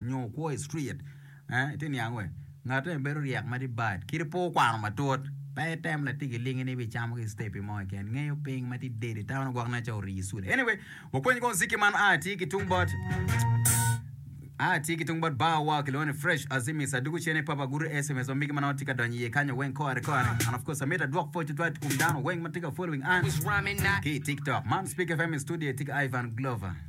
nyo ko street tin yang we ngate beru riak ma di bad kirpo kwano matot pa tem la tigiling ni bi cham ki step mo ken ngeyo ping ma di de ta no gwang na chori su anyway wo kwen kon sikiman tiki tungbot tiki tungbot ba wa kilone fresh azimi sadugu chene papa guru sms o migi manaotika donye kanya wen ko and of course I made a drop for to try to come down wen matika following and ki TikTok man speak FM studio tik Ivan Glover